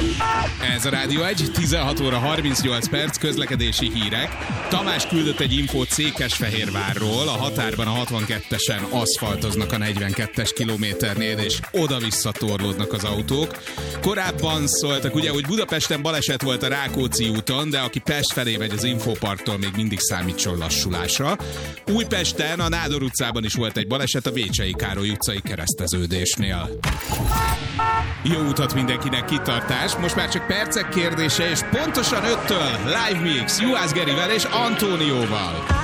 Ez a Rádió 1, 16 óra 38 perc, közlekedési hírek. Tamás küldött egy infót Székesfehérvárról, a határban a 62-esen aszfaltoznak a 42-es kilométernél, és oda-vissza torlódnak az autók. Korábban szóltak ugye, hogy Budapesten baleset volt a Rákóczi úton, de aki Pest felé megy az Infoparktól, még mindig számítson lassulásra. Újpesten a Nádor utcában is volt egy baleset a Vécsei Károly utcai kereszteződésnél. Jó utat mindenkinek, kitartás! Most már csak percek kérdése, és pontosan 5-től Live Mix Juhász Gerivel és Antónióval.